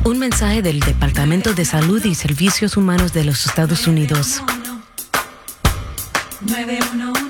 Un mensaje del Departamento de Salud y Servicios Humanos de los Estados Unidos. 911.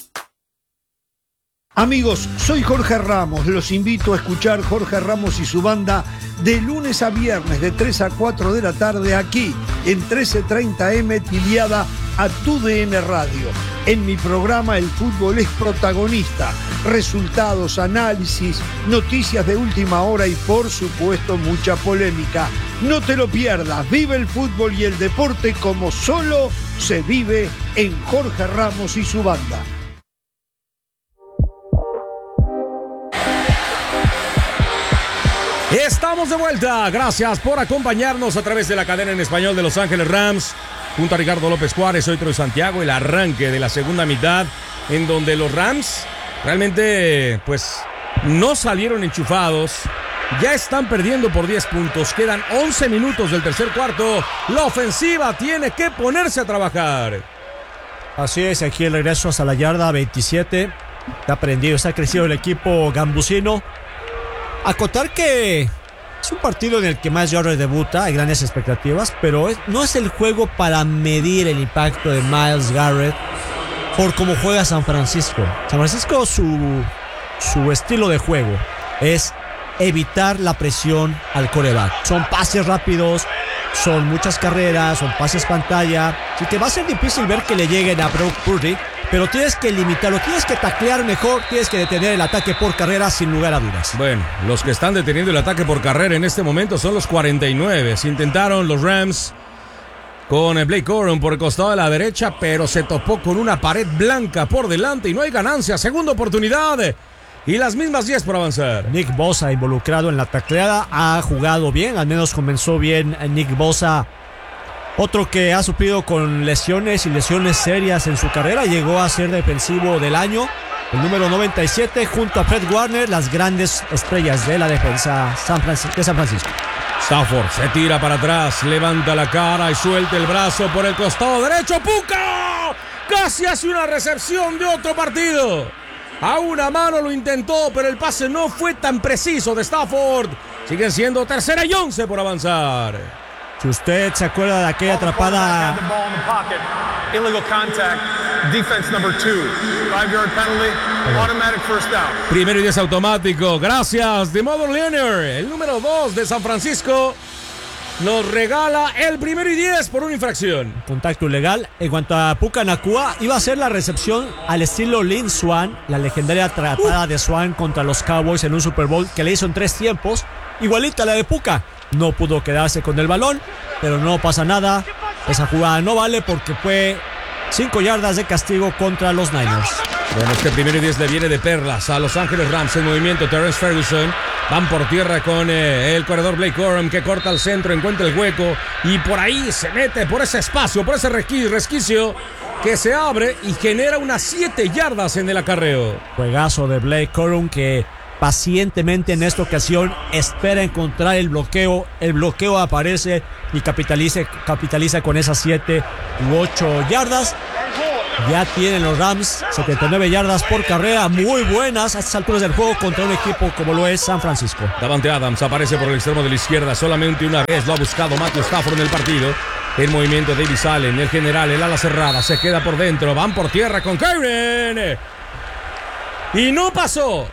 Amigos, soy Jorge Ramos. Los invito a escuchar Jorge Ramos y su banda de lunes a viernes de 3 a 4 de la tarde aquí en 1330M Tiliada a TUDN Radio. En mi programa el fútbol es protagonista. Resultados, análisis, noticias de última hora y por supuesto mucha polémica. No te lo pierdas. Vive el fútbol y el deporte como solo se vive en Jorge Ramos y su banda. Estamos de vuelta, gracias por acompañarnos a través de la cadena en español de Los Ángeles Rams, junto a Ricardo López Juárez, soy Troy Santiago, el arranque de la segunda mitad, en donde los Rams realmente pues no salieron enchufados, ya están perdiendo por 10 puntos, quedan 11 minutos del tercer cuarto, la ofensiva tiene que ponerse a trabajar. Así es, aquí el regreso hasta la yarda 27, está crecido el equipo gambusino. Acotar que es un partido en el que Miles Garrett debuta, hay grandes expectativas, pero no es el juego para medir el impacto de Miles Garrett por cómo juega San Francisco. San Francisco, su estilo de juego es evitar la presión al quarterback. Son pases rápidos, son muchas carreras, son pases pantalla, así que va a ser difícil ver que le lleguen a Brock Purdy, pero tienes que limitarlo, tienes que taclear mejor, tienes que detener el ataque por carrera sin lugar a dudas. Bueno, los que están deteniendo el ataque por carrera en este momento son los 49. Se intentaron los Rams con Blake Corum por el costado de la derecha, pero se topó con una pared blanca por delante y no hay ganancia. Segunda oportunidad y las mismas 10 por avanzar. Nick Bosa involucrado en la tacleada, ha jugado bien, al menos comenzó bien Nick Bosa. Otro que ha sufrido con lesiones y lesiones serias en su carrera, llegó a ser defensivo del año, el número 97, junto a Fred Warner, las grandes estrellas de la defensa de San Francisco. Stafford se tira para atrás, levanta la cara y suelta el brazo por el costado derecho. ¡Puka! Casi hace una recepción de otro partido. A una mano lo intentó, pero el pase no fue tan preciso de Stafford. Siguen siendo 3ª y 11 por avanzar. Si usted se acuerda de aquella atrapada, illegal contact, defense number 2, 5-yard penalty, automatic first down. Primero y 10 automático, gracias DeMarcus Lenoir, el número 2 de San Francisco, nos regala el primero y 10 por una infracción. Contacto ilegal. En cuanto a Puka Nacua, iba a ser la recepción al estilo Lynn Swann, la legendaria atrapada de Swann contra los Cowboys en un Super Bowl que le hizo en 3 tiempos, igualita a la de Puka. No pudo quedarse con el balón, pero no pasa nada. Esa jugada no vale porque fue 5 yardas de castigo contra los Niners. Bueno, este primero y 10 le viene de perlas a Los Ángeles Rams en movimiento. Terrence Ferguson van por tierra con el corredor Blake Corum, que corta al centro, encuentra el hueco y por ahí se mete por ese espacio, por ese resquicio que se abre y genera unas 7 yardas en el acarreo. Juegazo de Blake Corum que pacientemente en esta ocasión espera encontrar el bloqueo aparece y capitaliza con esas 7 u 8 yardas. Ya tienen los Rams 79 yardas por carrera, muy buenas a estas alturas del juego contra un equipo como lo es San Francisco. Davante Adams aparece por el extremo de la izquierda, solamente una vez lo ha buscado Matthew Stafford en el partido. En movimiento Davis Allen, el general, el ala cerrada, se queda por dentro, van por tierra con Kyren y no pasó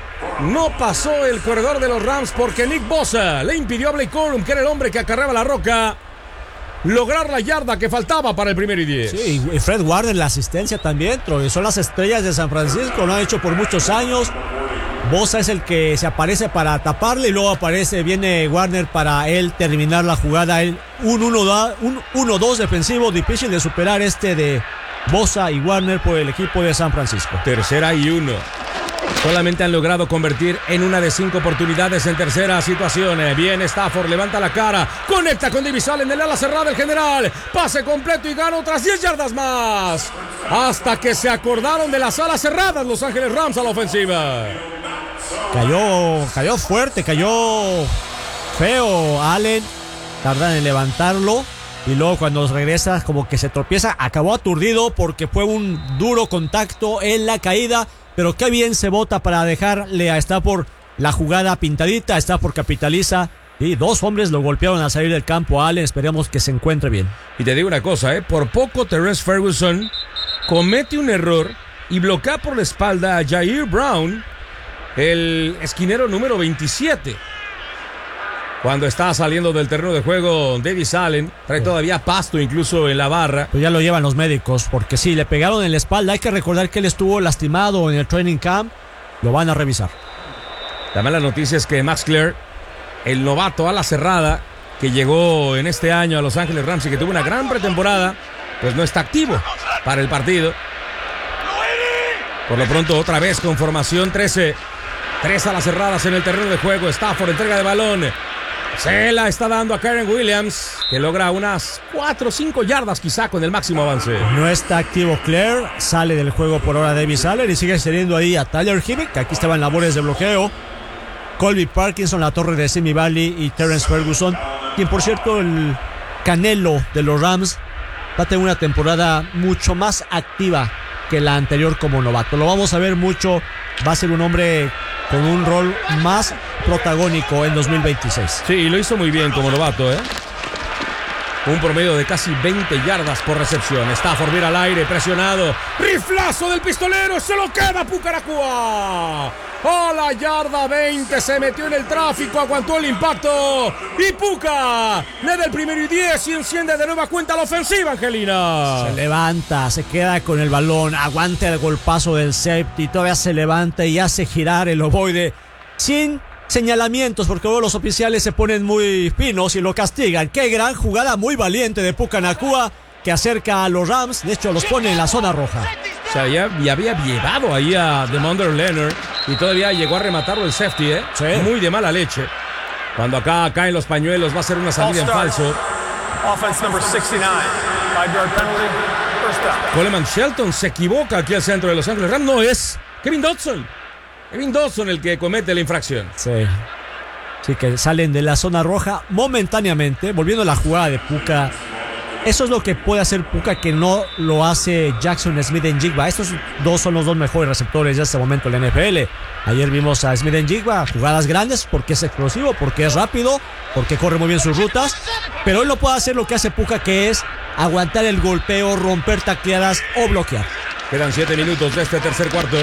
el corredor de los Rams porque Nick Bosa le impidió a Blake Corum, que era el hombre que acarreaba la roca, lograr la yarda que faltaba para el primero y 10. Sí, y Fred Warner la asistencia también, son las estrellas de San Francisco, lo han hecho por muchos años. Bosa es el que se aparece para taparle y luego viene Warner para él terminar la jugada. Un 1-2 defensivo difícil de superar de Bosa y Warner por el equipo de San Francisco. 3ª y 1. Solamente han logrado convertir en una de 5 oportunidades en tercera situación. Bien, Stafford levanta la cara, conecta con Davis Allen, el ala cerrada del general, pase completo y gana otras 10 yardas más. Hasta que se acordaron de las alas cerradas Los Ángeles Rams a la ofensiva. Cayó fuerte, cayó feo Allen, tardan en levantarlo y luego cuando regresa como que se tropieza, acabó aturdido porque fue un duro contacto en la caída. Pero qué bien se bota para dejarle a Stafford la jugada pintadita. Stafford capitaliza Y 2 hombres lo golpearon al salir del campo a Allen. Esperemos que se encuentre bien. Y te digo una cosa, por poco Terrence Ferguson comete un error y bloquea por la espalda a Jair Brown, el esquinero número 27. Cuando está saliendo del terreno de juego, Davis Allen trae todavía pasto incluso en la barra. Pues ya lo llevan los médicos, porque sí, le pegaron en la espalda. Hay que recordar que él estuvo lastimado en el training camp. Lo van a revisar. La mala noticia es que Max Clare, el novato a la cerrada, que llegó en este año a Los Ángeles Rams y que tuvo una gran pretemporada, pues no está activo para el partido. Por lo pronto, otra vez con formación 13. 3 a las cerradas en el terreno de juego. Stafford entrega de balón. Se la está dando a Kyren Williams, que logra unas 4 o 5 yardas quizá con el máximo avance. No está activo Clare, sale del juego por ahora Davis Allen y sigue teniendo ahí a Tyler Higbee, que aquí estaba en labores de bloqueo. Colby Parkinson, la torre de Simi Valley y Terrence Ferguson, quien por cierto el Canelo de los Rams va a tener una temporada mucho más activa que la anterior como novato. Lo vamos a ver mucho, va a ser un hombre con un rol más protagónico en 2026. Sí, y lo hizo muy bien como novato, Un promedio de casi 20 yardas por recepción. Stafford mira al aire, presionado. Riflazo del pistolero, se lo queda Pucaracua. A la yarda 20, se metió en el tráfico, aguantó el impacto. Y Puka le da el 1-10 y enciende de nueva cuenta la ofensiva, Angelina. Se levanta, se queda con el balón, aguanta el golpazo del safety, todavía se levanta y hace girar el ovoide sin señalamientos, porque luego los oficiales se ponen muy finos y lo castigan. Qué gran jugada, muy valiente de Puka Nacua, que acerca a los Rams, de hecho los pone en la zona roja. O sea, ya había llevado ahí a DeMondre Leonard y todavía llegó a rematarlo el safety, Sí. Muy de mala leche. Cuando acá caen los pañuelos, va a ser una salida en falso. Offense number 69. 5-yard penalty. First down. Coleman Shelton se equivoca aquí al centro de Los Ángeles Rams. No, es Kevin Dodson. Kevin Dodson el que comete la infracción. Sí, que salen de la zona roja momentáneamente, volviendo a la jugada de Puka. Eso es lo que puede hacer Puka, que no lo hace Jackson Smith-Njigba. Estos 2 son los 2 mejores receptores de este momento en la NFL. Ayer vimos a Smith-Njigba, jugadas grandes porque es explosivo, porque es rápido, porque corre muy bien sus rutas. Pero él no puede hacer lo que hace Puka, que es aguantar el golpeo, romper tacleadas o bloquear. Quedan 7 minutos de este tercer cuarto.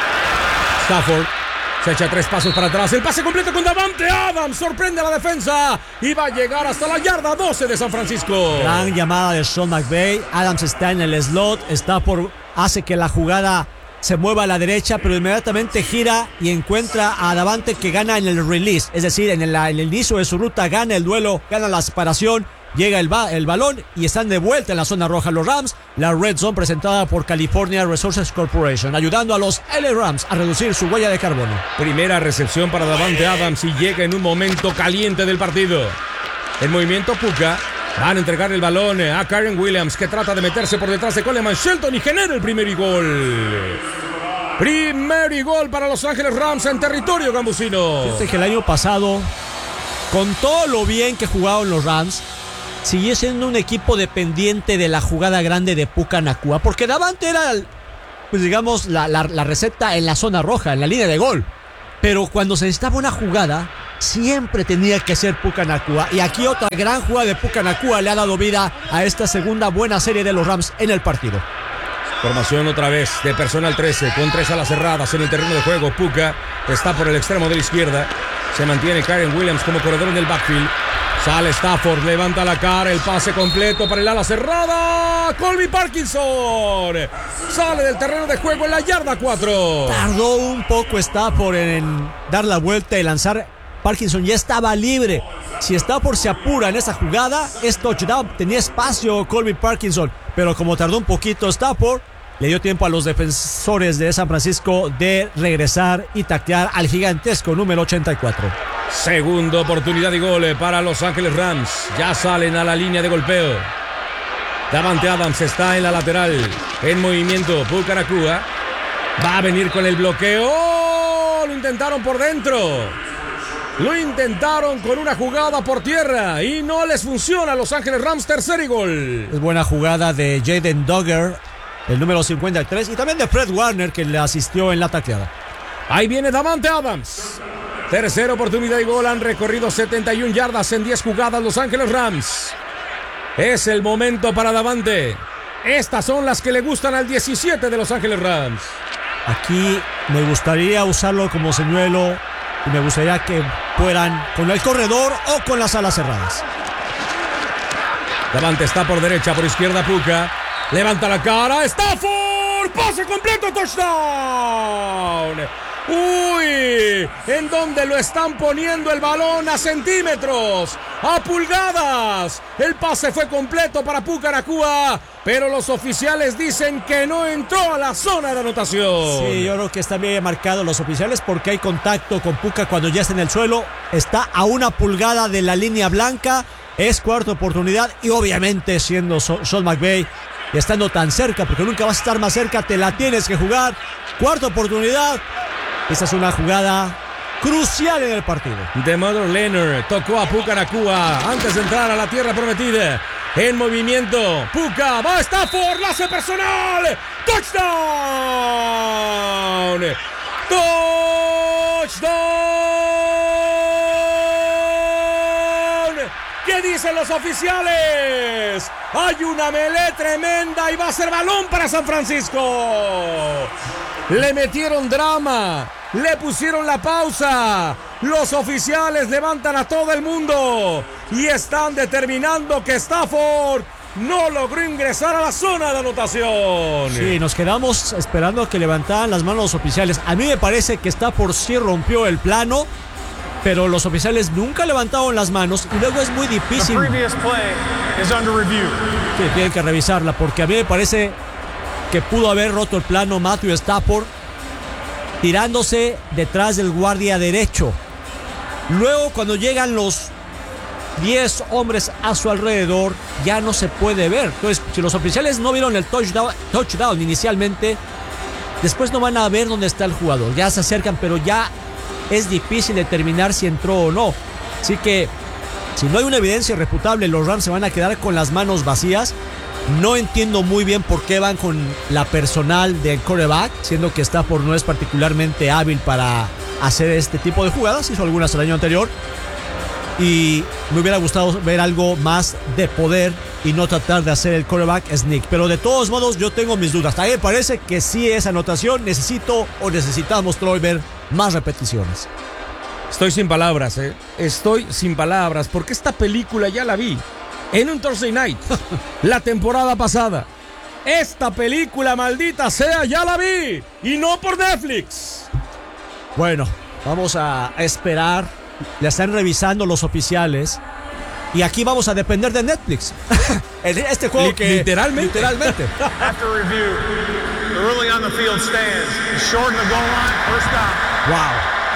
Stafford se echa 3 pasos para atrás. El pase completo con Davante Adams. Sorprende a la defensa. Y va a llegar hasta la yarda 12 de San Francisco. Gran llamada de Sean McVay. Adams está en el slot. Stafford hace que la jugada se mueva a la derecha, pero inmediatamente gira y encuentra a Davante, que gana en el release. Es decir, en el inicio de su ruta gana el duelo, gana la separación. Llega el balón y están de vuelta en la zona roja los Rams. La Red Zone presentada por California Resources Corporation, ayudando a los LA Rams a reducir su huella de carbono. Primera recepción para Davante Adams y llega en un momento caliente del partido. El movimiento Puka. Van a entregar el balón a Kyren Williams, que trata de meterse por detrás de Coleman Shelton y genera el primer gol. Primer gol para Los Ángeles Rams en territorio gambusino. Fíjate que el año pasado, con todo lo bien que jugaron los Rams, siguió siendo un equipo dependiente de la jugada grande de Puka Nacua, porque Davante era, pues digamos, la receta en la zona roja, en la línea de gol. Pero cuando se necesitaba una jugada, siempre tenía que ser Puka Nacua. Y aquí otra gran jugada de Puka Nacua le ha dado vida a esta segunda buena serie de los Rams en el partido. Formación otra vez de personal 13, con 3 alas cerradas en el terreno de juego. Puka está por el extremo de la izquierda. Se mantiene Kyren Williams como corredor en el backfield. Sale Stafford, levanta la cara, el pase completo para el ala cerrada. Colby Parkinson sale del terreno de juego en la yarda 4. Tardó un poco Stafford en dar la vuelta y lanzar. Parkinson ya estaba libre. Si Stafford se apura en esa jugada, es touchdown. Tenía espacio Colby Parkinson, pero como tardó un poquito Stafford, le dio tiempo a los defensores de San Francisco de regresar y taclear al gigantesco número 84. Segunda oportunidad de gol para Los Ángeles Rams. Ya salen a la línea de golpeo. Davante Adams está en la lateral. En movimiento, Puka Nacua va a venir con el bloqueo. ¡Oh! Lo intentaron por dentro. Lo intentaron con una jugada por tierra y no les funciona a Los Ángeles Rams. Tercer y gol. Es buena jugada de Jaden Duggar, el número 53, y también de Fred Warner, que le asistió en la tacleada. Ahí viene Davante Adams. Tercera oportunidad y gol. Han recorrido 71 yardas en 10 jugadas Los Ángeles Rams. Es el momento para Davante. Estas son las que le gustan al 17 de Los Ángeles Rams. Aquí me gustaría usarlo como señuelo y me gustaría que fueran con el corredor o con las alas cerradas. Davante está por derecha, por izquierda Puka. Levanta la cara. Stafford. Pase completo. Touchdown. Uy, ¿en dónde lo están poniendo el balón? A centímetros, a pulgadas. El pase fue completo para Puka Nacua, pero los oficiales dicen que no entró a la zona de anotación. Sí, yo creo que están bien marcados los oficiales porque hay contacto con Puka cuando ya está en el suelo. Está a 1 pulgada de la línea blanca. Es cuarta oportunidad y obviamente siendo Sean McVay y estando tan cerca, porque nunca vas a estar más cerca, te la tienes que jugar. Cuarta oportunidad. Esta es una jugada crucial en el partido. DeMarco Leonard tocó a Puka Nacua antes de entrar a la tierra prometida. En movimiento, Puka va a Stafford, la hace personal. ¡Touchdown! ¡Touchdown! ¿Qué dicen los oficiales? Hay una melee tremenda y va a ser balón para San Francisco. Le metieron drama, le pusieron la pausa. Los oficiales levantan a todo el mundo y están determinando que Stafford no logró ingresar a la zona de anotación. Sí, nos quedamos esperando a que levantaran las manos los oficiales. A mí me parece que Stafford sí rompió el plano, pero los oficiales nunca levantaron las manos y luego es muy difícil. The previous play is under review. Sí, tienen que revisarla porque a mí me parece que pudo haber roto el plano Matthew Stafford tirándose detrás del guardia derecho. Luego, cuando llegan los 10 hombres a su alrededor, ya no se puede ver. Entonces, si los oficiales no vieron el touchdown inicialmente, después no van a ver dónde está el jugador. Ya se acercan, pero ya es difícil determinar si entró o no. Así que, si no hay una evidencia irrefutable, los Rams se van a quedar con las manos vacías. No entiendo muy bien por qué van con la personal del quarterback, siendo que Stafford no es particularmente hábil para hacer este tipo de jugadas. Hizo algunas el año anterior y me hubiera gustado ver algo más de poder y no tratar de hacer el quarterback sneak. Pero de todos modos yo tengo mis dudas. A mí me parece que sí es anotación. Necesitamos, Troy, ver más repeticiones. Estoy sin palabras, Estoy sin palabras porque esta película ya la vi en un Thursday Night la temporada pasada. Esta película, maldita sea, ya la vi y no por Netflix. Bueno, vamos a esperar. La están revisando los oficiales y aquí vamos a depender de Netflix. Este juego que literalmente. After review, the ruling on the field stands. Short of the goal line, first down. Wow.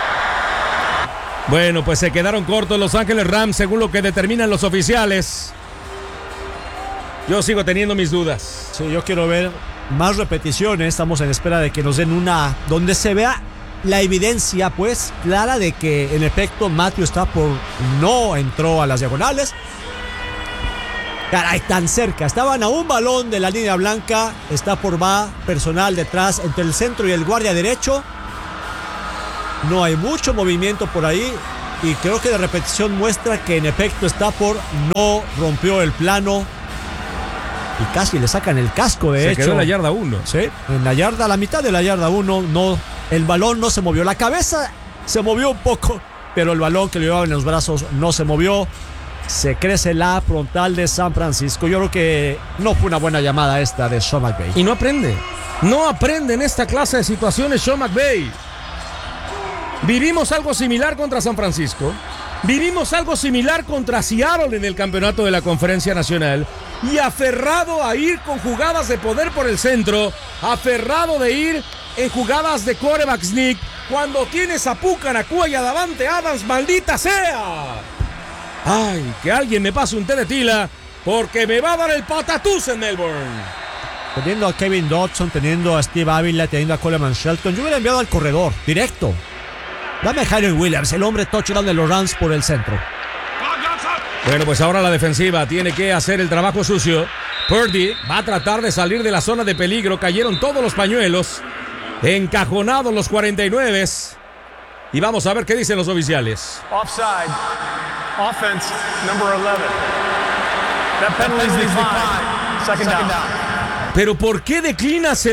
Bueno, pues se quedaron cortos Los Ángeles Rams según lo que determinan los oficiales. Yo sigo teniendo mis dudas. Sí, yo quiero ver más repeticiones. Estamos en espera de que nos den una donde se vea la evidencia, pues, clara de que en efecto Matthew Stafford no entró a las diagonales. Caray, tan cerca. Estaban a un balón de la línea blanca. Stafford va personal detrás entre el centro y el guardia derecho. No hay mucho movimiento por ahí. Y creo que la repetición muestra que en efecto Stafford no rompió el plano. Y casi le sacan el casco, de hecho. Se quedó en la yarda 1. Sí, en la yarda, a la mitad de la yarda 1, no, el balón no se movió. La cabeza se movió un poco, pero el balón que le llevaba en los brazos no se movió. Se crece la frontal de San Francisco. Yo creo que no fue una buena llamada esta de Sean McVay. Y no aprende. No aprende en esta clase de situaciones Sean McVay. Vivimos algo similar contra San Francisco. Vivimos algo similar contra Seattle en el campeonato de la Conferencia Nacional. Y aferrado a ir con jugadas de poder por el centro, aferrado de ir en jugadas de quarterback sneak, cuando tienes a Puka Nacua y a Davante Adams, maldita sea. Ay, que alguien me pase un té de tila, porque me va a dar el patatús en Melbourne. Teniendo a Kevin Dodson, teniendo a Steve Avila, teniendo a Coleman Shelton, yo hubiera enviado al corredor, directo. Dame a Kyren Williams, el hombre touchdown de los Rams por el centro. Bueno, pues ahora la defensiva tiene que hacer el trabajo sucio. Purdy va a tratar de salir de la zona de peligro. Cayeron todos los pañuelos. Encajonados los 49. Y vamos a ver qué dicen los oficiales. Offside. Offense number 11. That penalty is declined. Second down. Pero ¿por qué declinas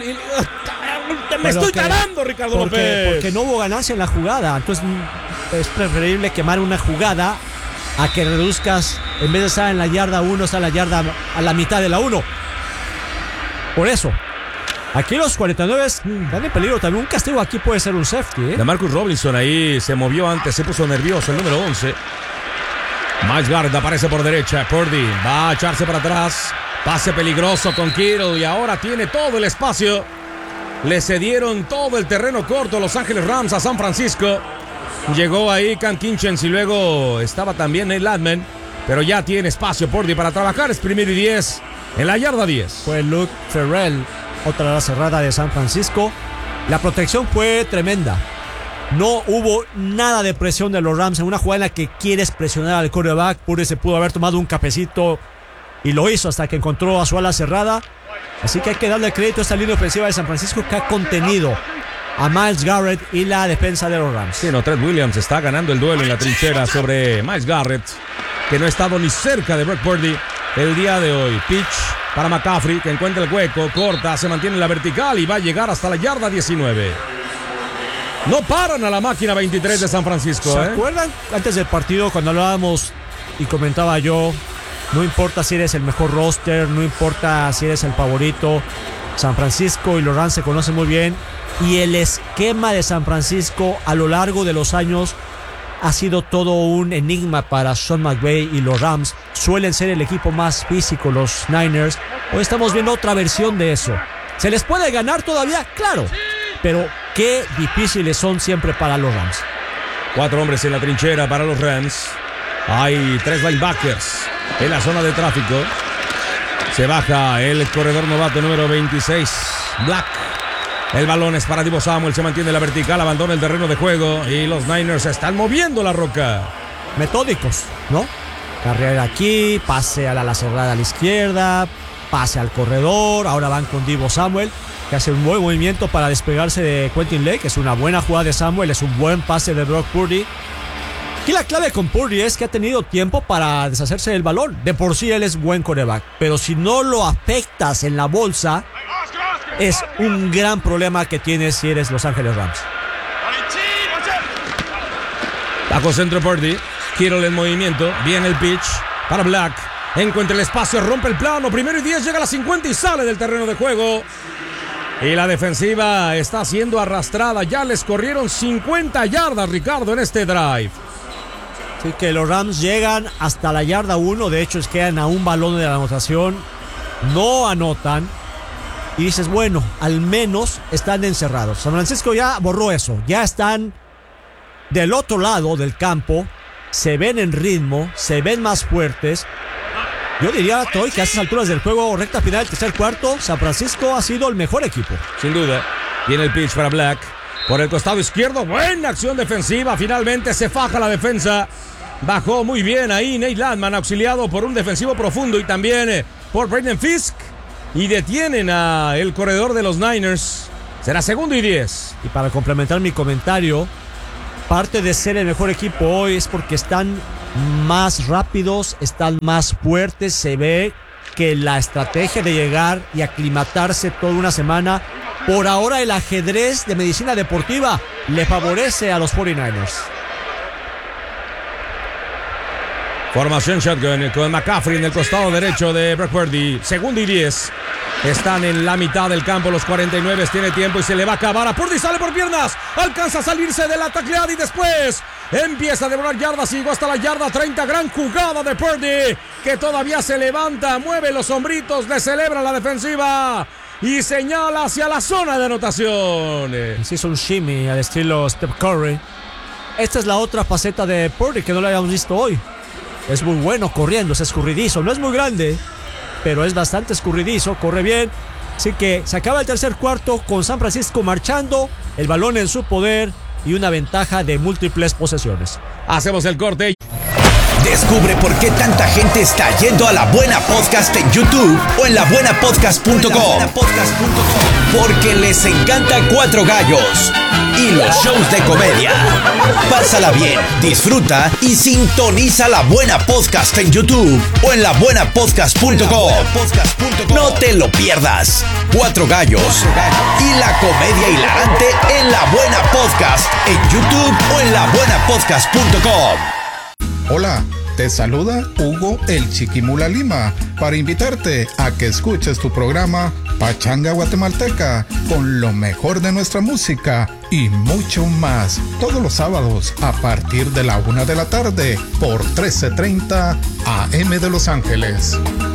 me estoy tarando, Ricardo López? Porque no hubo ganancia en la jugada. Entonces es preferible quemar una jugada a que reduzcas, en vez de estar en la yarda 1, estar en la yarda a la mitad de la 1. Por eso, aquí los 49 están en peligro. También un castigo aquí puede ser un safety, De Marcus Robinson ahí se movió antes, se puso nervioso, el número 11. Miles Garrett aparece por derecha. Purdy va a echarse para atrás. Pase peligroso con Kittle y ahora tiene todo el espacio. Le cedieron todo el terreno corto a Los Ángeles Rams a San Francisco. Llegó ahí Cam Kinchens y luego estaba también Nate Landman. Pero ya tiene espacio Purdy para trabajar. Es 1º y 10 en la yarda 10. Fue Luke Farrell, otra ala cerrada de San Francisco. La protección fue tremenda. No hubo nada de presión de los Rams en una jugada en la que quieres presionar al quarterback. Purdy se pudo haber tomado un cafecito y lo hizo hasta que encontró a su ala cerrada. Así que hay que darle crédito a esta línea ofensiva de San Francisco que ha contenido a Myles Garrett y la defensa de los Rams. Sí, no, Trent Williams está ganando el duelo en la trinchera sobre Myles Garrett, que no ha estado ni cerca de Brock Purdy el día de hoy. Pitch para McCaffrey, que encuentra el hueco, corta, se mantiene en la vertical y va a llegar hasta la yarda 19. No paran a la máquina 23 de San Francisco. ¿Se acuerdan antes del partido cuando hablábamos y comentaba yo, no importa si eres el mejor roster, no importa si eres el favorito, San Francisco y los Rams se conocen muy bien y el esquema de San Francisco a lo largo de los años ha sido todo un enigma para Sean McVay y los Rams. Suelen ser el equipo más físico, los Niners. Hoy estamos viendo otra versión de eso. ¿Se les puede ganar todavía? Claro, pero qué difíciles son siempre para los Rams. 4 hombres en la trinchera para los Rams. Hay 3 linebackers en la zona de tráfico. Se baja el corredor novato número 26, Black. El balón es para Deebo Samuel, se mantiene en la vertical, abandona el terreno de juego y los Niners están moviendo la roca. Metódicos, ¿no? Carrera aquí, pase a la cerrada a la izquierda, pase al corredor, ahora van con Deebo Samuel, que hace un buen movimiento para despegarse de Quentin Lake. Es una buena jugada de Samuel, es un buen pase de Brock Purdy. Aquí la clave con Purdy es que ha tenido tiempo para deshacerse del balón. De por sí él es buen quarterback, pero si no lo afectas en la bolsa, es un gran problema que tienes si eres Los Ángeles Rams. Bajo centro Purdy, Kittle en movimiento, viene el pitch para Black. Encuentra el espacio, rompe el plano, 1º y 10, llega a la 50 y sale del terreno de juego. Y la defensiva está siendo arrastrada. Ya les corrieron 50 yardas, Ricardo, en este drive. Así que los Rams llegan hasta la yarda 1. De hecho, quedan a un balón de la anotación. No anotan. Y dices, bueno, al menos están encerrados. San Francisco ya borró eso. Ya están del otro lado del campo. Se ven en ritmo. Se ven más fuertes. Yo diría, Toy, que a estas alturas del juego, recta final del tercer cuarto, San Francisco ha sido el mejor equipo. Sin duda. Viene el pitch para Black. Por el costado izquierdo, buena acción defensiva. Finalmente se faja la defensa. Bajó muy bien ahí Nate Landman, auxiliado por un defensivo profundo y también por Braden Fisk. Y detienen a el corredor de los Niners. Será 2º y 10. Y para complementar mi comentario, parte de ser el mejor equipo hoy es porque están más rápidos, están más fuertes. Se ve que la estrategia de llegar y aclimatarse toda una semana, por ahora el ajedrez de medicina deportiva le favorece a los 49ers. Formación shotgun con McCaffrey en el costado derecho de Brock Purdy. 2º y 10. Están en la mitad del campo los 49. Tiene tiempo y se le va a acabar a Purdy. Sale por piernas. Alcanza a salirse de la tacleada y después empieza a devorar yardas. Llegó hasta la yarda 30. Gran jugada de Purdy, que todavía se levanta, mueve los hombritos, le celebra la defensiva y señala hacia la zona de anotación. Se hizo un shimmy al estilo Steph Curry. Esta es la otra faceta de Purdy que no la habíamos visto hoy. Es muy bueno corriendo, es escurridizo. No es muy grande, pero es bastante escurridizo, corre bien. Así que se acaba el tercer cuarto con San Francisco marchando, el balón en su poder y una ventaja de múltiples posesiones. Hacemos el corte. Descubre por qué tanta gente está yendo a La Buena Podcast en YouTube o en labuenapodcast.com. Porque les encanta Cuatro Gallos y los shows de comedia. Pásala bien, disfruta y sintoniza La Buena Podcast en YouTube o en labuenapodcast.com. No te lo pierdas. Cuatro Gallos y la comedia hilarante en La Buena Podcast en YouTube o en labuenapodcast.com. Hola, te saluda Hugo el Chiquimula Lima para invitarte a que escuches tu programa Pachanga Guatemalteca con lo mejor de nuestra música y mucho más todos los sábados a partir de la 1 de la tarde por 1330 AM de Los Ángeles.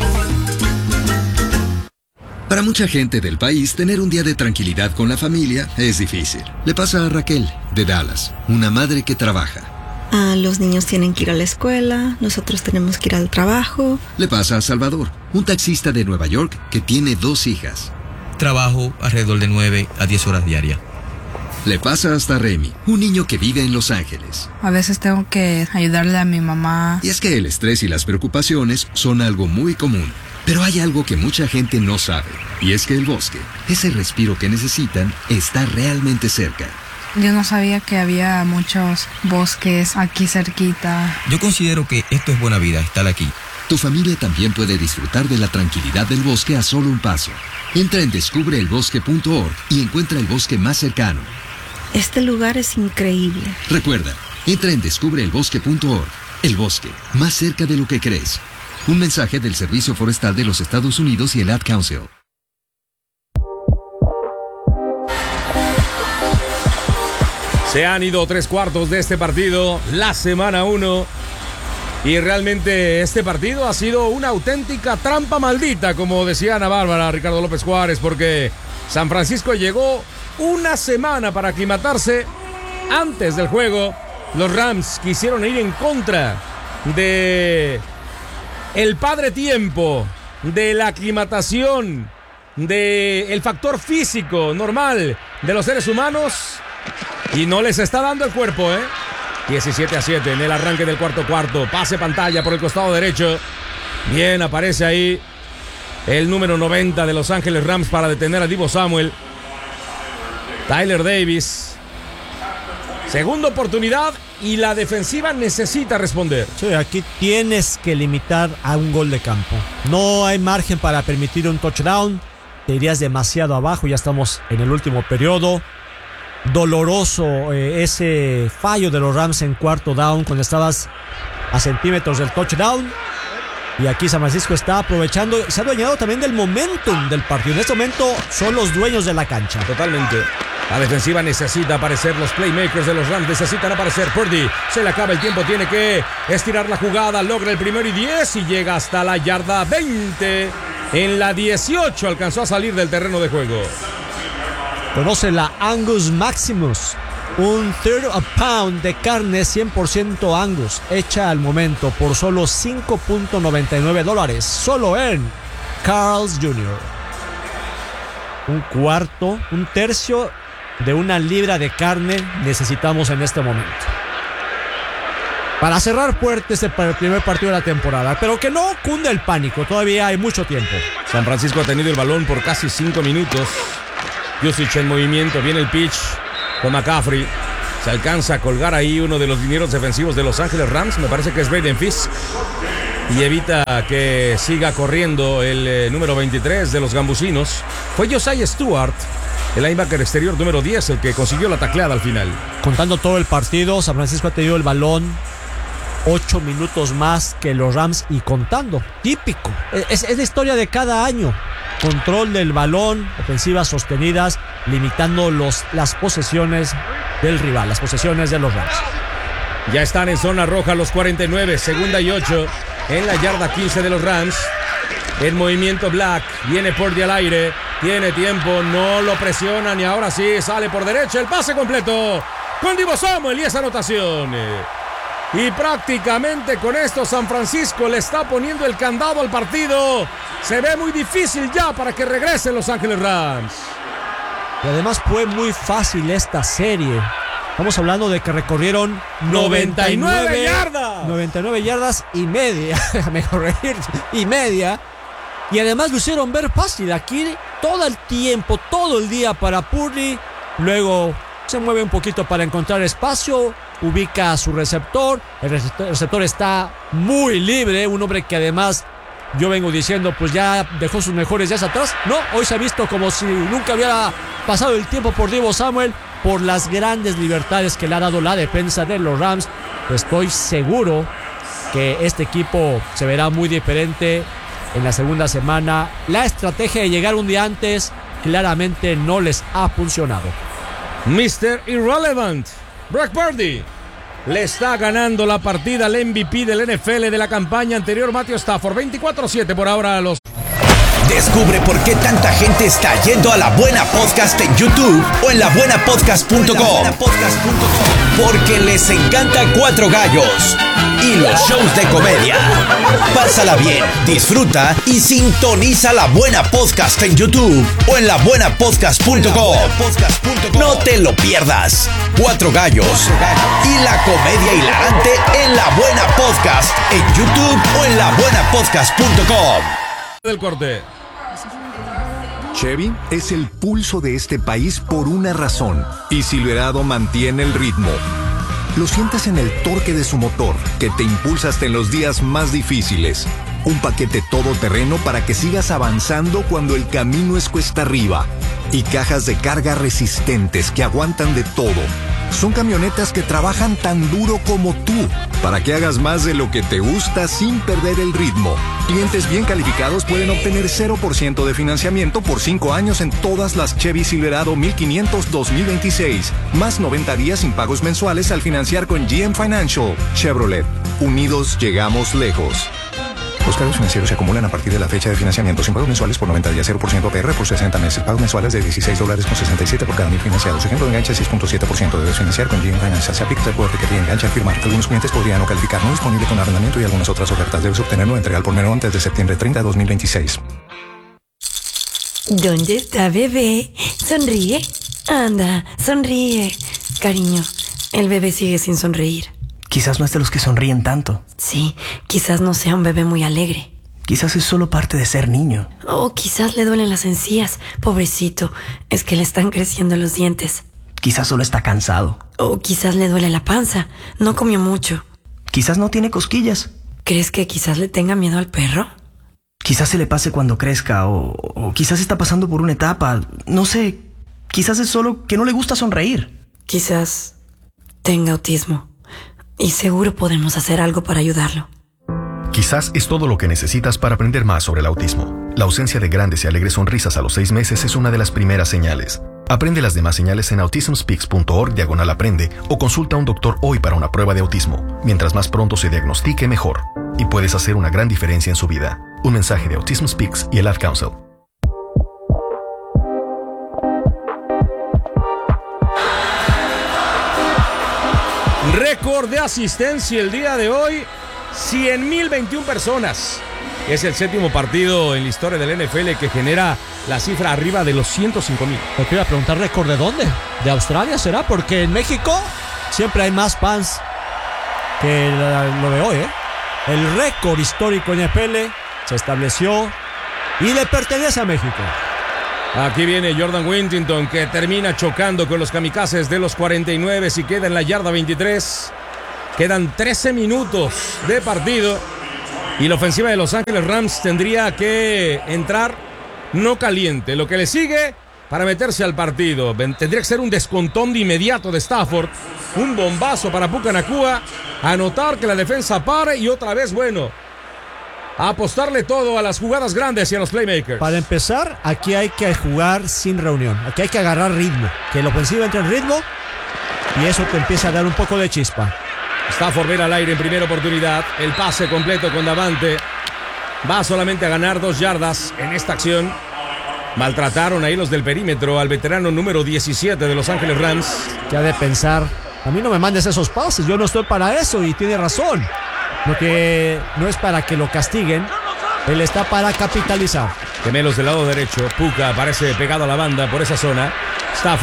Para mucha gente del país, tener un día de tranquilidad con la familia es difícil. Le pasa a Raquel, de Dallas, una madre que trabaja. Los niños tienen que ir a la escuela, nosotros tenemos que ir al trabajo. Le pasa a Salvador, un taxista de Nueva York que tiene 2 hijas. Trabajo alrededor de 9 a 10 horas diarias. Le pasa hasta Remy, un niño que vive en Los Ángeles. A veces tengo que ayudarle a mi mamá. Y es que el estrés y las preocupaciones son algo muy común. Pero hay algo que mucha gente no sabe, y es que el bosque, ese respiro que necesitan, está realmente cerca. Yo no sabía que había muchos bosques aquí cerquita. Yo considero que esto es buena vida, estar aquí. Tu familia también puede disfrutar de la tranquilidad del bosque a solo un paso. Entra en descubreelbosque.org y encuentra el bosque más cercano. Este lugar es increíble. Recuerda, entra en descubreelbosque.org. El bosque, más cerca de lo que crees. Un mensaje del Servicio Forestal de los Estados Unidos y el Ad Council. Se han ido 3/4 de este partido, la semana 1. Y realmente este partido ha sido una auténtica trampa maldita, como decía Ana Bárbara, Ricardo López Juárez, porque San Francisco llegó una semana para aclimatarse. Antes del juego, los Rams quisieron ir en contra de el padre tiempo, de la aclimatación, del factor físico normal de los seres humanos. Y no les está dando el cuerpo, 17-7 en el arranque del cuarto. Pase pantalla por el costado derecho. Bien, aparece ahí el número 90 de Los Ángeles Rams para detener a Deebo Samuel. Tyler Davis. Segunda oportunidad y la defensiva necesita responder. Sí, aquí tienes que limitar a un gol de campo. No hay margen para permitir un touchdown. Te irías demasiado abajo. Ya estamos en el último periodo. Doloroso ese fallo de los Rams en cuarto down cuando estabas a centímetros del touchdown. Y aquí San Francisco está aprovechando, se ha adueñado también del momentum del partido. En este momento son los dueños de la cancha. Totalmente. La defensiva necesita aparecer, los playmakers de los Rams necesitan aparecer. Purdy, se le acaba el tiempo, tiene que estirar la jugada, logra el 1º y 10 y llega hasta la yarda 20. En la 18 alcanzó a salir del terreno de juego. Conoce la Angus Maximus, un third a pound de carne 100% Angus, hecha al momento por solo $5.99, solo en Carl's Jr. Un tercio de una libra de carne necesitamos en este momento. Para cerrar fuerte para el primer partido de la temporada, pero que no cunde el pánico, todavía hay mucho tiempo. San Francisco ha tenido el balón por casi 5 minutos. Juszczyk en movimiento, viene el pitch con McCaffrey. Se alcanza a colgar ahí uno de los linieros defensivos de Los Ángeles Rams, me parece que es Braden Fisk, y evita que siga corriendo el número 23 de los gambusinos. Fue Josiah Stewart, el linebacker exterior número 10, el que consiguió la tacleada al final. Contando todo el partido, San Francisco ha tenido el balón 8 minutos más que los Rams y contando. Típico, es la historia de cada año. Control del balón, ofensivas sostenidas, limitando las posesiones del rival, las posesiones de los Rams. Ya están en zona roja los 49, 2ª y 8 en la yarda 15 de los Rams. En movimiento Black, viene Purdy al aire, tiene tiempo, no lo presionan y ahora sí sale por derecha, el pase completo con Deebo Samuel y esa anotación. Y prácticamente con esto San Francisco le está poniendo el candado al partido. Se ve muy difícil ya para que regresen Los Ángeles Rams. Y además fue muy fácil esta serie. Estamos hablando de que recorrieron 99 yardas. 99 yardas y media. Déjame corregir. Y media. Y además lo hicieron ver fácil. Aquí todo el tiempo, todo el día para Purdy. Luego se mueve un poquito para encontrar espacio. Ubica a su receptor. El receptor está muy libre. Un hombre que además, yo vengo diciendo, pues ya dejó sus mejores días atrás. No, hoy se ha visto como si nunca hubiera pasado el tiempo por Deebo Samuel, por las grandes libertades que le ha dado la defensa de los Rams. Estoy seguro que este equipo se verá muy diferente en la segunda semana. La estrategia de llegar un día antes claramente no les ha funcionado. Mr. Irrelevant, Brock Purdy, le está ganando la partida al MVP del NFL de la campaña anterior, Matthew Stafford. 24-7 por ahora a los... Descubre por qué tanta gente está yendo a La Buena Podcast en YouTube o en labuenapodcast.com. Porque les encanta Cuatro Gallos y los shows de comedia. Pásala bien, disfruta y sintoniza La Buena Podcast en YouTube o en labuenapodcast.com. No te lo pierdas. Cuatro Gallos y la comedia hilarante en La Buena Podcast en YouTube o en labuenapodcast.com. Del corte. Chevy es el pulso de este país por una razón, y Silverado mantiene el ritmo. Lo sientes en el torque de su motor, que te impulsa hasta en los días más difíciles. Un paquete todoterreno para que sigas avanzando cuando el camino es cuesta arriba. Y cajas de carga resistentes que aguantan de todo. Son camionetas que trabajan tan duro como tú, para que hagas más de lo que te gusta sin perder el ritmo. Clientes bien calificados pueden obtener 0% de financiamiento por 5 años en todas las Chevy Silverado 1500 2026, más 90 días sin pagos mensuales al financiar con GM Financial. Chevrolet, unidos llegamos lejos. Los cargos financieros se acumulan a partir de la fecha de financiamiento sin pagos mensuales por 90 días, 0% APR por 60 meses. Pagos mensuales de $16.67 por cada 1000 financiados. Ejemplo de enganche 6.7%. Debes financiar con GM Financial. Se aplica el poder que enganche al firmar. Algunos clientes podrían no calificar. No disponible con arrendamiento y algunas otras ofertas. Debes obtenerlo entrega al por menor antes de septiembre 30 de 2026. ¿Dónde está bebé? Sonríe. Anda, sonríe. Cariño, el bebé sigue sin sonreír. Quizás no es de los que sonríen tanto. Sí, quizás no sea un bebé muy alegre. Quizás es solo parte de ser niño. O quizás le duelen las encías. Pobrecito, es que le están creciendo los dientes. Quizás solo está cansado. O quizás le duele la panza. No comió mucho. Quizás no tiene cosquillas. ¿Crees que quizás le tenga miedo al perro? Quizás se le pase cuando crezca. O quizás está pasando por una etapa. No sé. Quizás es solo que no le gusta sonreír. Quizás tenga autismo. Y seguro podemos hacer algo para ayudarlo. Quizás es todo lo que necesitas para aprender más sobre el autismo. La ausencia de grandes y alegres sonrisas a los 6 meses es una de las primeras señales. Aprende las demás señales en autismspeaks.org/aprende o consulta a un doctor hoy para una prueba de autismo. Mientras más pronto se diagnostique, mejor. Y puedes hacer una gran diferencia en su vida. Un mensaje de Autism Speaks y el Ad Council. Récord de asistencia el día de hoy, 100.021 personas. Es el 7º partido en la historia del NFL que genera la cifra arriba de los 105,000. Te quiero preguntar, ¿récord de dónde? ¿De Australia será? Porque en México siempre hay más fans que lo de hoy, ¿eh? El récord histórico en NFL se estableció y le pertenece a México. Aquí viene Jordan Whittington, que termina chocando con los kamikazes de los 49 y queda en la yarda 23. Quedan 13 minutos de partido y la ofensiva de Los Ángeles Rams tendría que entrar no caliente. Lo que le sigue para meterse al partido tendría que ser un descontón de inmediato de Stafford, un bombazo para Puka Nacua, anotar, que la defensa pare y otra vez, bueno, a apostarle todo a las jugadas grandes y a los playmakers. Para empezar, aquí hay que jugar sin reunión. Aquí hay que agarrar ritmo. Que la ofensiva entre en ritmo y eso te empieza a dar un poco de chispa. Stafford ver al aire en primera oportunidad. El pase completo con Davante. Va solamente a ganar 2 yardas en esta acción. Maltrataron ahí los del perímetro al veterano número 17 de Los Ángeles Rams. Que ha de pensar, a mí no me mandes esos pases, yo no estoy para eso, y tiene razón. Lo que no es para que lo castiguen, él está para capitalizar. Gemelos del lado derecho, Puka aparece pegado a la banda por esa zona. Stafford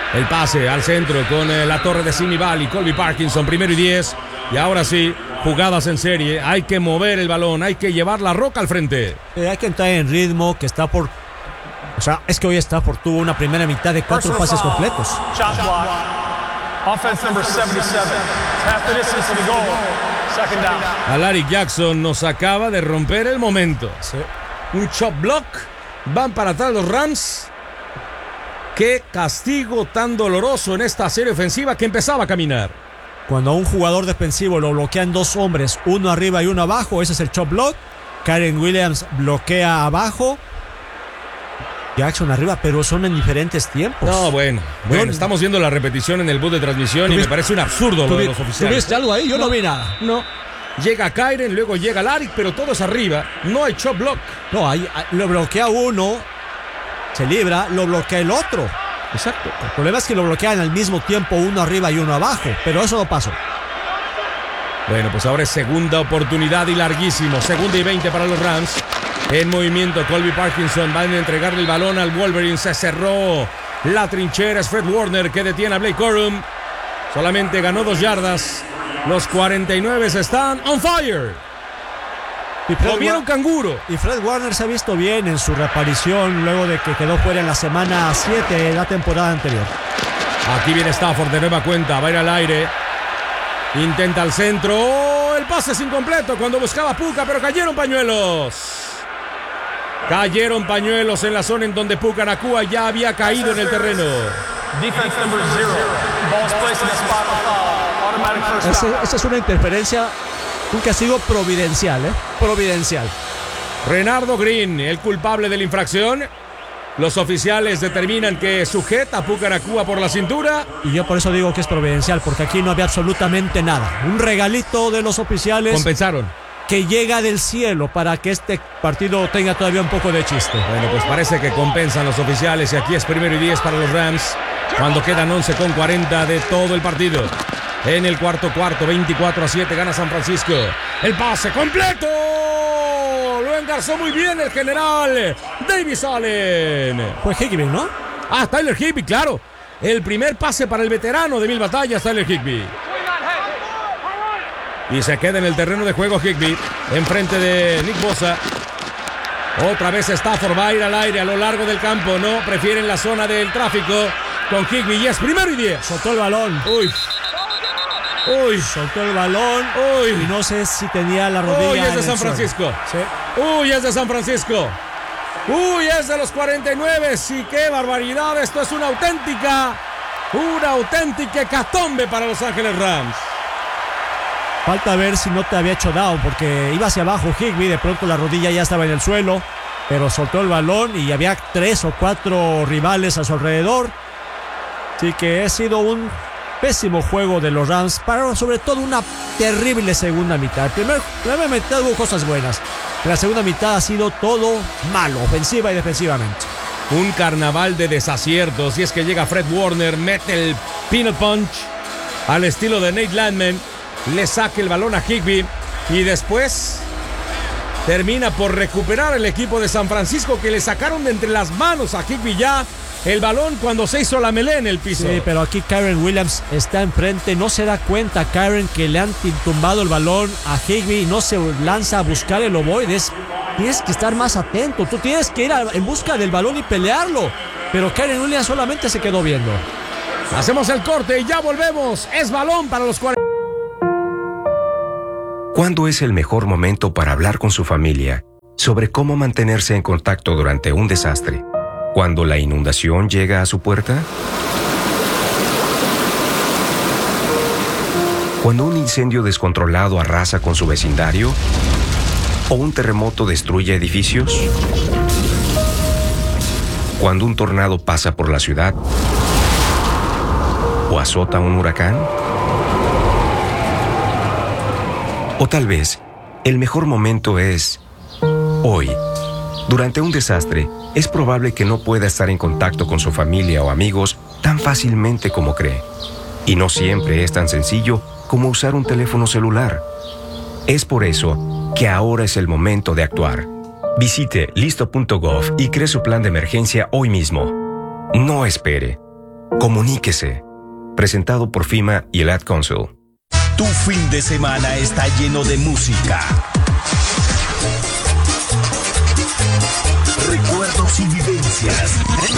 El pase al centro con la torre de Simi Valley, Colby Parkinson, 1º y 10. Y ahora sí, jugadas en serie. Hay que mover el balón, hay que llevar la roca al frente. Hay que entrar en ritmo, que está por... O sea, es que hoy Stafford tuvo una primera mitad de 4 pases completos. Offense number 77. Half the distance to the goal. Second down. Alaric Jackson nos acaba de romper el momento. Sí. Un chop block. Van para atrás los Rams. Qué castigo tan doloroso en esta serie ofensiva que empezaba a caminar. Cuando a un jugador defensivo lo bloquean 2 hombres, uno arriba y uno abajo, ese es el chop block. Karen Williams bloquea abajo. Jackson arriba, pero son en diferentes tiempos. No, bueno, estamos viendo la repetición en el bus de transmisión y me parece un absurdo lo de los oficiales. ¿Tuviste algo ahí? Yo no vi nada. No. Llega Kyren, luego llega Alaric, pero todo es arriba. No hay chop block. No, ahí lo bloquea uno, se libra, lo bloquea el otro. Exacto. El problema es que lo bloquean al mismo tiempo, uno arriba y uno abajo, pero eso no pasó. Bueno, pues ahora es segunda oportunidad y larguísimo. 2nd y 20 para los Rams. En movimiento, Colby Parkinson va a entregarle el balón al Wolverine. Se cerró la trinchera. Es Fred Warner que detiene a Blake Corum. Solamente ganó 2 yardas. Los 49 están on fire. Comieron canguro. Y Fred Warner se ha visto bien en su reaparición luego de que quedó fuera en la semana 7 de la temporada anterior. Aquí viene Stafford de nueva cuenta. Va a ir al aire. Intenta al centro. Oh, el pase es incompleto cuando buscaba Puka, pero cayeron pañuelos. Cayeron pañuelos en la zona en donde Puka Nacua ya había caído en el terreno. Esa es una interferencia, un castigo providencial, providencial. Renardo Green, el culpable de la infracción. Los oficiales determinan que sujeta a Puka Nacua por la cintura. Y yo por eso digo que es providencial, porque aquí no había absolutamente nada. Un regalito de los oficiales. Compensaron. Que llega del cielo para que este partido tenga todavía un poco de chiste. Bueno, pues parece que compensan los oficiales y aquí es 1º y 10 para los Rams cuando quedan 11:40 de todo el partido. En el cuarto, 24-7 gana San Francisco. El pase completo. Lo engarzó muy bien el general Davis Allen. Fue Higbee, ¿no? Ah, Tyler Higbee, claro. El primer pase para el veterano de 1000 batallas, Tyler Higbee. Y se queda en el terreno de juego Higbee, enfrente de Nick Bosa. Otra vez Stafford va a ir al aire a lo largo del campo. No, prefieren la zona del tráfico con Higbee. Y es 1º y 10. Soltó el balón. Uy, soltó el balón. Uy. Y no sé si tenía la rodilla. Uy, es de San Francisco. Sí. Uy, es de San Francisco. Uy, es de los 49. Sí, qué barbaridad. Esto es una auténtica hecatombe para Los Ángeles Rams. Falta ver si no te había hecho down, porque iba hacia abajo Higbee, de pronto la rodilla ya estaba en el suelo, pero soltó el balón y había 3 o 4 rivales a su alrededor. Así que ha sido un pésimo juego de los Rams, pero sobre todo una terrible segunda mitad. La primera mitad hubo cosas buenas, la segunda mitad ha sido todo malo, ofensiva y defensivamente. Un carnaval de desaciertos, y es que llega Fred Warner, mete el peanut punch al estilo de Nate Landman, le saca el balón a Higbee y después termina por recuperar el equipo de San Francisco, que le sacaron de entre las manos a Higbee ya el balón cuando se hizo la melé en el piso. Sí, pero aquí Kyren Williams está enfrente, no se da cuenta Kyren que le han tumbado el balón a Higbee y no se lanza a buscar el ovoide. Tienes que estar más atento, tú tienes que ir en busca del balón y pelearlo, pero Kyren Williams solamente se quedó viendo. Hacemos el corte y ya volvemos. Es balón para los 40. ¿Cuándo es el mejor momento para hablar con su familia sobre cómo mantenerse en contacto durante un desastre? ¿Cuando la inundación llega a su puerta? ¿Cuando un incendio descontrolado arrasa con su vecindario? ¿O un terremoto destruye edificios? ¿Cuando un tornado pasa por la ciudad? ¿O azota un huracán? O tal vez, el mejor momento es hoy. Durante un desastre, es probable que no pueda estar en contacto con su familia o amigos tan fácilmente como cree. Y no siempre es tan sencillo como usar un teléfono celular. Es por eso que ahora es el momento de actuar. Visite listo.gov y cree su plan de emergencia hoy mismo. No espere. Comuníquese. Presentado por FIMA y el Ad Council. Tu fin de semana está lleno de música, recuerdos y vivencias.